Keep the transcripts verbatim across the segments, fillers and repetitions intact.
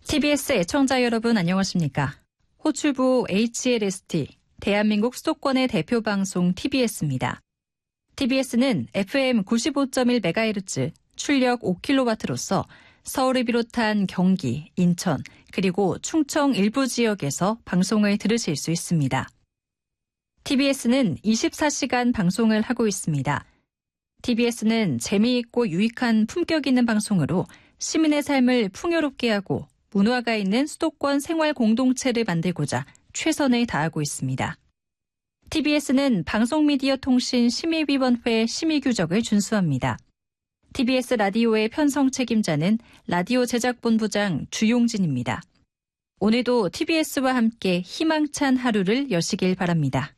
티비에스 애청자 여러분 안녕하십니까? 호출부 에이치엘에스티, 대한민국 수도권의 대표 방송 티비에스입니다. 티비에스는 에프엠 구십오 점 일 메가헤르츠, 출력 오 킬로와트로서 서울을 비롯한 경기, 인천, 그리고 충청 일부 지역에서 방송을 들으실 수 있습니다. 티비에스는 이십사 시간 방송을 하고 있습니다. 티비에스는 재미있고 유익한 품격 있는 방송으로 시민의 삶을 풍요롭게 하고 문화가 있는 수도권 생활 공동체를 만들고자 최선을 다하고 있습니다. 티비에스는 방송미디어통신심의위원회 심의규정을 준수합니다. 티비에스 라디오의 편성 책임자는 라디오 제작본부장 주용진입니다. 오늘도 티비에스와 함께 희망찬 하루를 여시길 바랍니다.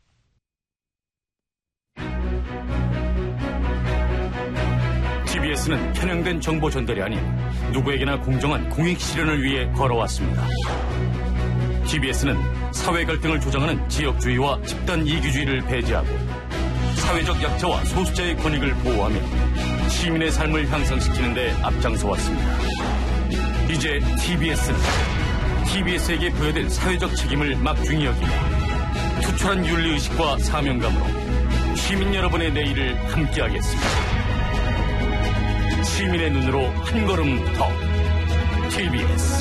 티비에스는 편향된 정보 전달이 아닌 누구에게나 공정한 공익 실현을 위해 걸어왔습니다. 티비에스는 사회 갈등을 조장하는 지역주의와 집단 이기주의를 배제하고 사회적 약자와 소수자의 권익을 보호하며 시민의 삶을 향상시키는 데 앞장서 왔습니다. 이제 티비에스는 티비에스에게 부여된 사회적 책임을 막중히 여기며 투철한 윤리의식과 사명감으로 시민 여러분의 내일을 함께하겠습니다. 시민의 눈으로 한 걸음 더 티비에스.